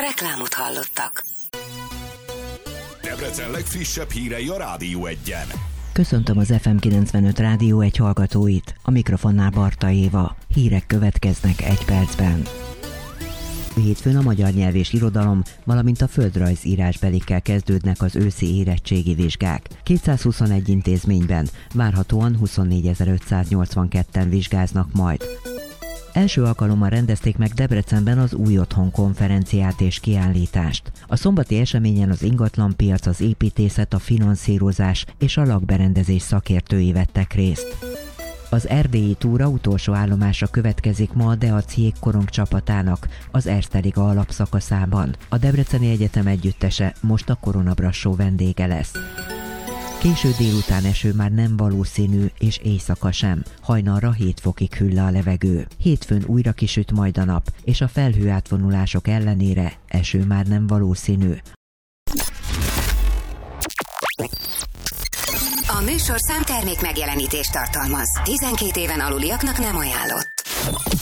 Reklámot hallottak. Debrecen legfrissebb hírei a Rádió Egyen. Köszöntöm az FM 95 Rádió Egy hallgatóit, a mikrofonnál Barta Éva. Hírek következnek egy percben. Hétfőn a magyar nyelv és irodalom, valamint a földrajz írásbelikkel kezdődnek az őszi érettségi vizsgák. 221 intézményben várhatóan 24.582-en vizsgáznak majd. Első alkalommal rendezték meg Debrecenben az Új Otthon konferenciát és kiállítást. A szombati eseményen az ingatlanpiac, az építészet, a finanszírozás és a lakberendezés szakértői vettek részt. Az erdélyi túra utolsó állomása következik ma a Deac jégkorong csapatának az Erste Liga alapszakaszában. A Debreceni Egyetem együttese most a Koronabrassó vendége lesz. Késő délután eső már nem valószínű, és éjszaka sem. Hajnalra 7 fokig hűl le a levegő. Hétfőn újra kisüt majd a nap, és a felhőátvonulások ellenére eső már nem valószínű. A műsorszám termék megjelenítést tartalmaz. 12 éven aluliaknak nem ajánlott.